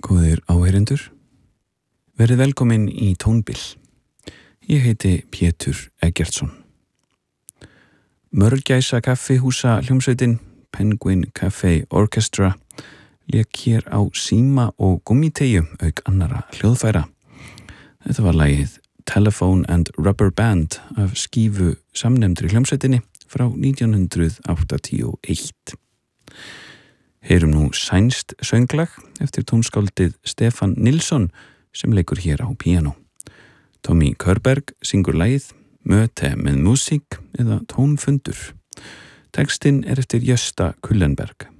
Góðir áheyrendur, verið velkomin í Tónbil. Ég heiti Pétur Eggertsson. Mörgæsa kaffihúsa hljómsveitin Penguin Cafe Orchestra lék hér á síma og gúmmíteygju auk annara hljóðfæra. Þetta var lagið Telephone and Rubber Band af skífu samnefndri hljómsveitinni frá 1981. Heyrum nú sænskt sönglag eftir tónskáldið Stefán Nilsson sem leikur hér á píanó. Tommy Körberg syngur lagið Möte með músík eða tónfundur. Textinn er eftir Gösta Kullenberg.